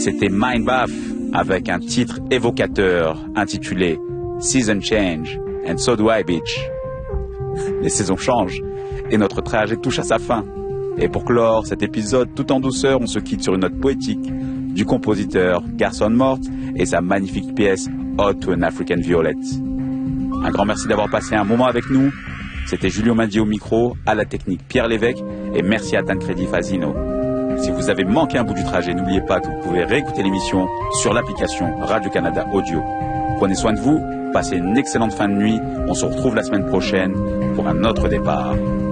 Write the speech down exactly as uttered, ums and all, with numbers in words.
C'était Mindbath avec un titre évocateur intitulé Season Change and So Do I Bitch. Les saisons changent et notre trajet touche à sa fin. Et pour clore cet épisode tout en douceur, on se quitte sur une note poétique du compositeur Garson Mort et sa magnifique pièce Ode to an African Violet. Un grand merci d'avoir passé un moment avec nous. C'était Julio Madi au micro, à la technique Pierre Lévesque et merci à Tancredi Fazino. Si vous avez manqué un bout du trajet, n'oubliez pas que vous pouvez réécouter l'émission sur l'application Radio-Canada Audio. Prenez soin de vous, passez une excellente fin de nuit. On se retrouve la semaine prochaine pour un autre départ.